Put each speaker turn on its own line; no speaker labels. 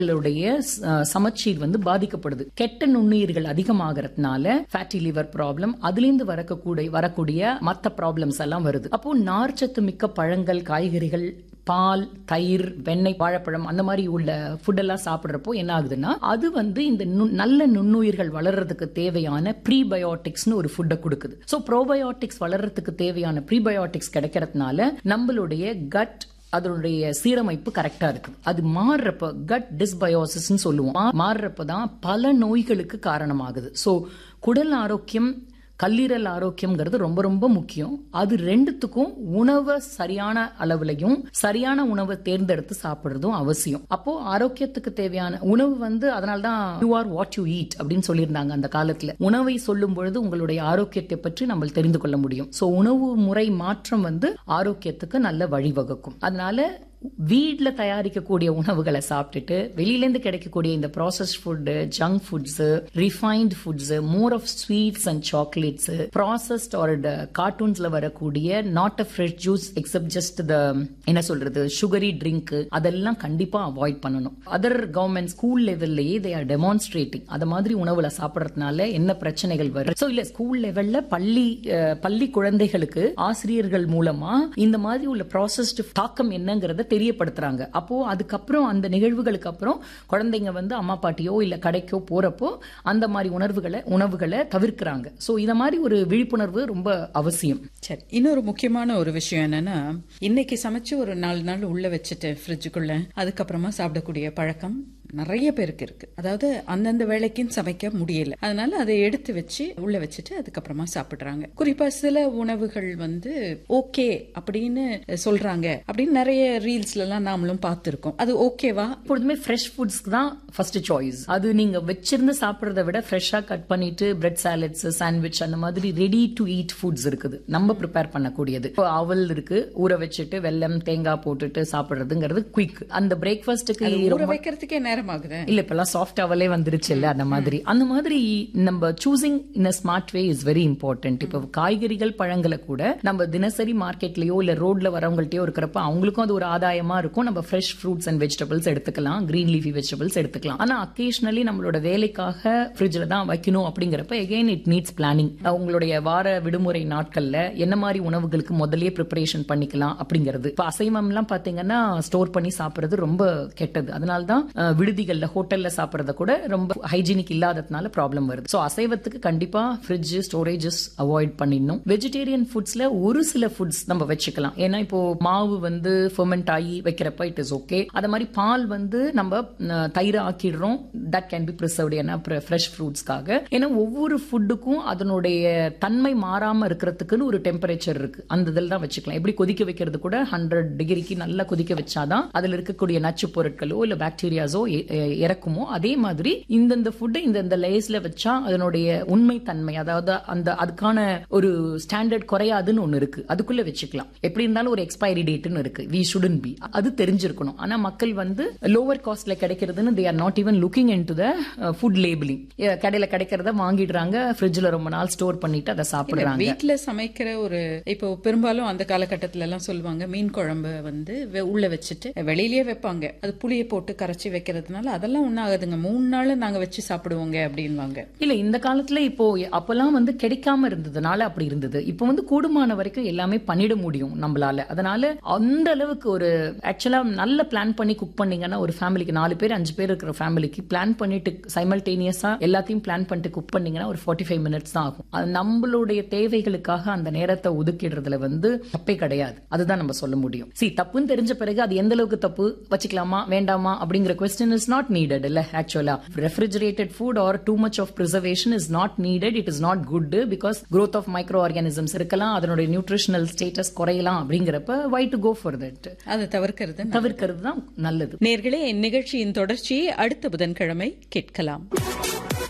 சமச்சீர் வந்து பாதிக்கப்படுது. கெட்ட நுண்ணுயிர்கள் அதிகமாகறதுனால ஃபேட்டி லிவர் ப்ராப்ளம், அதிலிருந்து வரக்கூடிய மத்த ப்ராப்ளம்ஸ் எல்லாம் வருது. அப்போ நார்ச்சத்து மிக்க பழங்கள், காய்கறிகள், பால், தயிர், வெண்ணெய், வாழைப்பழம் அந்த மாதிரி உள்ள ஃபுட் எல்லாம் சாப்பிடுறப்போ என்ன ஆகுதுன்னா, அது வந்து இந்த நல்ல நுண்ணுயிர்கள் வளர்றதுக்கு தேவையான ப்ரீபயோட்டிக்ஸ்னு ஒரு ஃபுட்டை கொடுக்குது. ஸோ ப்ரோபயோட்டிக்ஸ் வளர்றதுக்கு தேவையான ப்ரீபயோட்டிக்ஸ் கிடைக்கிறதுனால நம்மளுடைய கட் அதனுடைய சீரமைப்பு கரெக்டா இருக்கு. அது மாறுறப்ப கட் டிஸ்பயோசிஸ் சொல்லுவோம். மாறுறப்பதான் பல நோய்களுக்கு காரணமாகுது. சோ குடல் ஆரோக்கியம், கல்லீரல் ஆரோக்கியம்ங்கிறது ரொம்ப ரொம்ப முக்கியம். அது ரெண்டுத்துக்கும் உணவை சரியான அளவுலையும் சரியான உணவை தேர்ந்தெடுத்து சாப்பிடுறதும் அவசியம். அப்போ ஆரோக்கியத்துக்கு தேவையான உணவு வந்து அதனால்தான் you are what you eat அப்படின்னு சொல்லியிருந்தாங்க அந்த காலத்துல. உணவை சொல்லும் பொழுது உங்களுடைய ஆரோக்கியத்தை பற்றி நம்ம தெரிந்து கொள்ள முடியும். சோ உணவு முறை மாற்றம் வந்து ஆரோக்கியத்துக்கு நல்ல வழிவகுக்கும். அதனால வீட்ல தயாரிக்கக்கூடிய உணவுகளை சாப்பிட்டுட்டு வெளியிலேருந்து கிடைக்கக்கூடிய இந்த processed food, junk foods, refined foods, more of sweets and chocolates, processed R கார்ட்டூன்ஸ்ல வரக்கூடிய not a fresh juice accept just the என்ன சொல்றது சுகரி ட்ரிங்க், அதெல்லாம் கண்டிப்பா அவாய்ட் பண்ணணும். Other government school லெவல்லயே they are demonstrating அத மாதிரி உணவுல சாப்பிடறதுனால என்ன பிரச்சனைகள் வரும். சோ இல்ல ஸ்கூல் லெவல்ல பள்ளி குழந்தைகளுக்கு ஆசிரியர்கள் மூலமா இந்த மாதிரி உள்ள ப்ராசஸ்ட் தாக்கம் என்னங்கறத தெரியப்படுத்துறாங்க. அப்போ அதுக்கப்புறம் அந்த நிகழ்வுகளுக்கு அப்புறம் குழந்தைங்க வந்து அம்மா பாட்டியோ இல்ல கடைக்கோ போறப்போ அந்த மாதிரி உணவுகளை தவிர்க்கிறாங்க. சோ இத மாதிரி ஒரு விழிப்புணர்வு ரொம்ப அவசியம்.
சரி, இன்னொரு முக்கியமான ஒரு விஷயம் என்னன்னா, இன்னைக்கு சமைச்சு ஒரு 4 நாள் உள்ள வச்சுட்டு ஃப்ரிட்ஜுக்குள்ள அதுக்கப்புறமா சாப்பிடக்கூடிய பழக்கம் நிறைய பேருக்கு இருக்கு. அதாவது அந்தந்த வேலைக்குன்னு சமைக்க முடியல, அதனால அதை எடுத்து வச்சு உள்ள வச்சுட்டு அதுக்கப்புறமா சாப்பிடுறாங்க. குறிப்பா சில உணவுகள் வந்து ஓகே அப்படின்னு சொல்றாங்க அப்படின்னு நிறைய ரீல்ஸ்ல எல்லாம் நாமளும் பார்த்திருக்கோம். அது ஓகேவா?
எப்பொழுதுமே ஃப்ரெஷ் ஃபுட்ஸ்க்கு தான் ஃபர்ஸ்ட் சாய்ஸ். அது நீங்க வச்சிருந்து சாப்பிடுறத விட ஃப்ரெஷ்ஷா கட் பண்ணிட்டு பிரெட் சாலட்ஸ், சாண்ட்விச் அந்த மாதிரி ரெடி டு ஈட் ஃபுட்ஸ் இருக்குது, நம்ம ப்ரிப்பேர் பண்ணக்கூடியது. இப்போ அவல் இருக்கு, ஊற வச்சுட்டு வெல்லம் தேங்காய் போட்டுட்டு சாப்பிடுறதுங்கிறது குயிக். அந்த பிரேக்ஃபாஸ்ட்டுக்கு
ஊற வைக்கிறதுக்கே நேரம் ஆகுது.
இல்ல இப்பெல்லாம் சாஃப்ட் அவலே வந்துருச்சு இல்ல, அந்த மாதிரி நம்ம choosing in a smart way is very important. இப்போ காய்கறிகள், பழங்களை கூட நம்ம தினசரி மார்க்கெட்லயோ இல்ல ரோட்ல வரவங்கள்ட்டயோ இருக்கிறப்ப அவங்களுக்கும் அது ஒரு ஆதாயமா இருக்கும். நம்ம ஃப்ரெஷ் ஃப்ரூட்ஸ் அண்ட் வெஜிடபிள்ஸ் எடுத்துக்கலாம், கிரீன் லீஃபி வெஜிடபிள்ஸ் எடுத்துக்கலாம். ஆனா அக்கேஷனலி நம்மளோட வேலைக்காக ஃப்ரிட்ஜ்ல தான் வைக்கணும் அப்படிங்கிறப்ப அகைன் இட் நீட்ஸ் பிளானிங். உங்களுடைய வார விடுமுறை நாட்கள்ல என்ன மாதிரி உணவுகளுக்கு முதல்லயே ப்ரிப்பரேஷன் பண்ணிக்கலாம் அப்படிங்கிறது. இப்ப அசைவம் எல்லாம் பாத்தீங்கன்னா ஸ்டோர் பண்ணி சாப்பிடுறது ரொம்ப கெட்டது. அதனால்தான் விடுதிகள்ல ஹோட்டல்ல சாப்பிடுறத கூட ரொம்ப ஹைஜீனிக் இல்லாததுனால ப்ராப்ளம் வருது. சோ அசைவத்துக்கு கண்டிப்பா ஃப்ரிட்ஜ் ஸ்டோரேஜஸ் அவாய்ட் பண்ணிடணும். வெஜிடேரியன் ஃபுட்ஸ்ல ஒரு சில ஃபுட்ஸ் நம்ம வச்சுக்கலாம். ஏன்னா இப்போ மாவு வந்து ஃபெர்மெண்ட் ஆகி வைக்கிறப்ப இட் இஸ் ஓகே. அத மாதிரி பால் வந்து நம்ம தயிர் ஆக்கிடுறோம், தட் கேன் பி பிரிசர்வ்ட். ஏன்னா ஃப்ரெஷ் ஃப்ரூட்ஸ்க்காக. ஏன்னா ஒவ்வொரு ஃபுட்டுக்கும் அதனுடைய தன்மை மாறாம இருக்கிறதுக்குன்னு ஒரு டெம்பரேச்சர் இருக்கு, அந்த இதில் தான் வச்சுக்கலாம். எப்படி கொதிக்க வைக்கிறது கூட 100 டிகிரிக்கு நல்லா கொதிக்க வச்சாதான் அதுல இருக்கக்கூடிய நச்சு பொருட்களோ இல்ல பாக்டீரியாஸோ இறக்குமோ, அதே மாதிரி இந்தந்த ஃபுட்டை இந்தந்த லேஸ்ல வச்சா அதனுடைய உண்மை தன்மை, அதாவது அதுக்கான ஒரு ஸ்டாண்டர்ட் குறையாதுன்னு ஒண்ணு இருக்கு, அதுக்குள்ள வச்சுக்கலாம். எப்படி இருந்தாலும் ஒரு எக்ஸ்பைரி டேட்னு இருக்கு, வி ஷுடன்ட் பி, அது தெரிஞ்சிருக்கணும். ஆனா மக்கள் வந்து lower காஸ்ட்ல கிடைக்கிறதுன்னு they are not even looking into the food labeling. கடையில கிடைக்கிறத வாங்கிடுறாங்க, ஃப்ரிட்ஜ்ல ரொம்ப நாள் ஸ்டோர் பண்ணிட்டு அதை சாப்பிடுறாங்க.
வீட்டுல சமைக்கிற ஒரு இப்போ பெரும்பாலும் அந்த காலகட்டத்துல எல்லாம் சொல்லுவாங்க, மீன் குழம்பு வந்து உள்ள வச்சுட்டு வெளியிலேயே வைப்பாங்க, அது புளியை போட்டு கரைச்சி வைக்கிறதுனால அதெல்லாம் ஒன்னாகுதுங்க, 3 நாள் நாங்க வச்சு சாப்பிடுவோங்க அப்படின்வாங்க.
இல்ல இந்த காலத்துல இப்போ அப்பெல்லாம் வந்து கிடைக்காம இருந்ததுனால அப்படி இருந்தது. இப்போ வந்து கூடுமான வரைக்கும் எல்லாமே பண்ணிட முடியும் நம்மளால. அதனால அந்த அளவுக்கு ஒரு ஆக்சுவலா நல்ல பிளான் பண்ணி குக் பண்ணீங்கன்னா ஒரு ஃபேமிலிக்கு 4 பேர் 5 பேர் இருக்கிற ஃபேமிலிக்கு பிளான் பண்ணிட்டு சைமல்டேனியஸா எல்லாத்தையும் பிளான் பண்ணிட்டு குக் பண்ணீங்கன்னா ஒரு 45 மினிட்ஸ் தான் ஆகும். அது நம்மளுடைய தேவைகளுக்காக அந்த நேரத்தை ஒதுக்கிடுறதுல வந்து தப்பே கிடையாது, அதுதான் நம்ம சொல்ல முடியும். தப்புன்னு தெரிஞ்ச பிறகு அது எந்த அளவுக்கு தப்பு, வச்சுக்கலாமா வேண்டாமா அப்படிங்கிற question is not needed இல்ல. ஆக்சுவலா refrigerated food or too much of preservation is not needed, it is not good because growth of microorganisms இருக்கலாம், அதனுடைய நியூட்ரிஷனல் ஸ்டேட்டஸ் குறையலாம். அப்படிங்கிறப்ப why to go for that?
அதை தவிர்க்கிறது
தான் நல்லது.
நேயர்களே, நிகழ்ச்சியின் தொடர்ச்சியை அடுத்த புதன்கிழமை கேட்கலாம்.